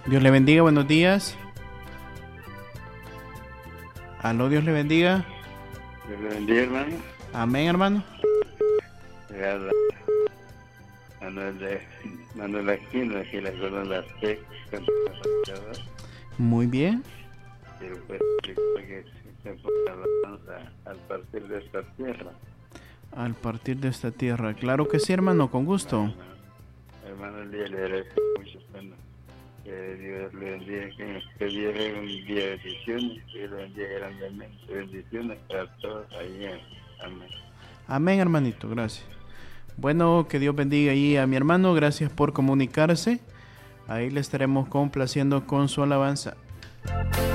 Dios le bendiga, buenos días. Aló, Dios le bendiga. Dios le bendiga, hermano. Amén, hermano. Le habla Manuel Aquino, aquí la zona de las Tecas. Muy bien. Quiero pues explicar que se pone la alabanza al partir de esta tierra. Al partir de esta tierra. Claro que sí, hermano, con gusto. Hermano, el día le agradezco mucho, bueno, que Dios le bendiga, que Dios le dé un día de bendiciones, que Dios le bendiga grandemente, bendiciones para todos ahí. Amén. Amén, hermanito, gracias. Bueno, que Dios bendiga ahí a mi hermano, gracias por comunicarse. Ahí le estaremos complaciendo con su alabanza.